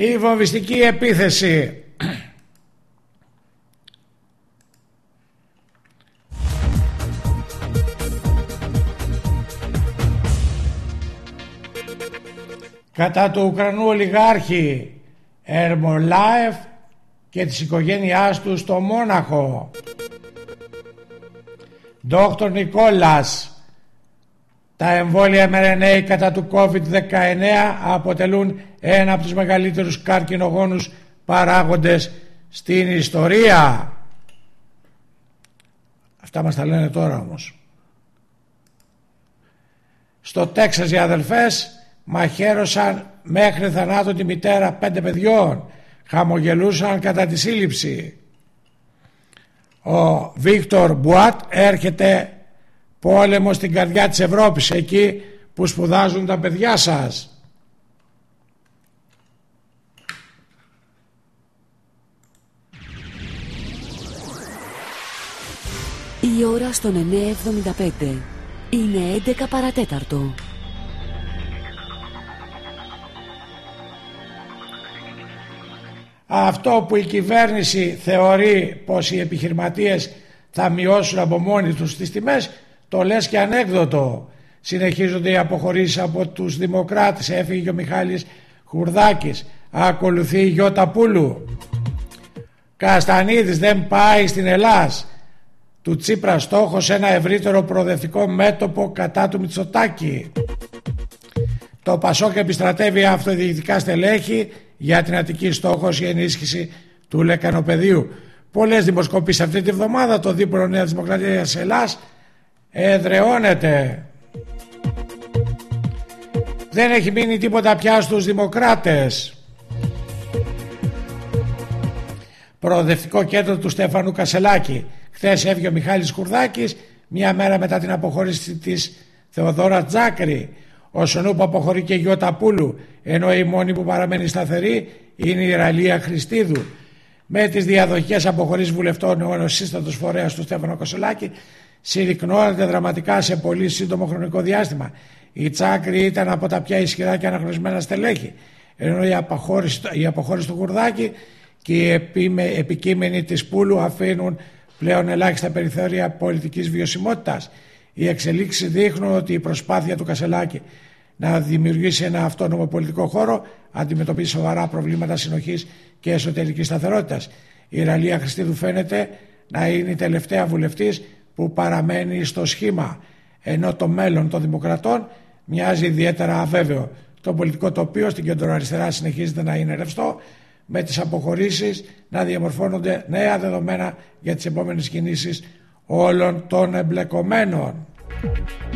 Η βομβιστική επίθεση κατά του Ουκρανού ολιγάρχη Ερμολάεφ και της οικογένειάς του στο Μόναχο. Δόκτωρ Νικόλας, τα εμβόλια mRNA κατά του COVID-19 αποτελούν ένα από τους μεγαλύτερους καρκινογόνους παράγοντες στην ιστορία. Αυτά μας τα λένε τώρα όμως. Στο Τέξας οι αδελφές μαχαίρωσαν μέχρι θανάτου τη μητέρα 5 παιδιών. Χαμογελούσαν κατά τη σύλληψη. Ο Βίκτορ Μπουάτ έρχεται πόλεμο στην καρδιά της Ευρώπης, εκεί που σπουδάζουν τα παιδιά σας. Η ώρα στον 9.75 είναι 11 παρατέταρτο. Αυτό που η κυβέρνηση θεωρεί πως οι επιχειρηματίες θα μειώσουν από μόνοι τους τις τιμές, το λες και ανέκδοτο. Συνεχίζονται οι αποχωρήσεις από τους δημοκράτες. Έφυγε και ο Μιχάλης Χουρδάκης. Ακολουθεί η Γιώτα Πούλου. Καστανίδης δεν πάει στην Ελλάς. Του Τσίπρα στόχος ένα ευρύτερο προοδευτικό μέτωπο κατά του Μητσοτάκη. Το Πασόκ επιστρατεύει αυτοδιοικητικά στελέχη. Για την Αττική στόχος η ενίσχυση του λεκανοπεδίου. Πολλές δημοσκοπήσεις αυτή τη βδομάδα. Το δίπολο Νέα Δημοκρατία της Ελλάς εδραιώνεται. Δεν έχει μείνει τίποτα πια στους δημοκράτες. Προοδευτικό κέντρο του Στέφανου Κασελάκη. Χθες έφυγε ο Μιχάλης Χουρδάκης, μια μέρα μετά την αποχώρηση της Θεοδόρα Τζάκρη. Ο Σονούπ αποχωρεί και η Γιώτα Πούλου, ενώ η μόνη που παραμένει σταθερή είναι η Ραλία Χριστίδου. Με τις διαδοχικές αποχωρήσεις βουλευτών, ο σύστατος φορέας του Στέφανο Κασελάκη συρρυκνώνεται δραματικά σε πολύ σύντομο χρονικό διάστημα. Η Τσάκρη ήταν από τα πιο ισχυρά και αναγνωρισμένα στελέχη, ενώ η αποχώρηση του Χουρδάκη και οι επικείμενοι της Πούλου αφήνουν πλέον ελάχιστα περιθώρια πολιτικής βιωσιμότητας. Οι εξελίξεις δείχνουν ότι η προσπάθεια του Κασελάκη να δημιουργήσει ένα αυτόνομο πολιτικό χώρο αντιμετωπίζει σοβαρά προβλήματα συνοχής και εσωτερικής σταθερότητας. Η Ραλία Χριστίδου φαίνεται να είναι η τελευταία βουλευτής που παραμένει στο σχήμα, ενώ το μέλλον των δημοκρατών μοιάζει ιδιαίτερα αβέβαιο. Το πολιτικό τοπίο στην κεντροαριστερά συνεχίζεται να είναι ρευστό, με τις αποχωρήσεις να διαμορφώνονται νέα δεδομένα για τις επόμενες κινήσεις όλων των εμπλεκομένων.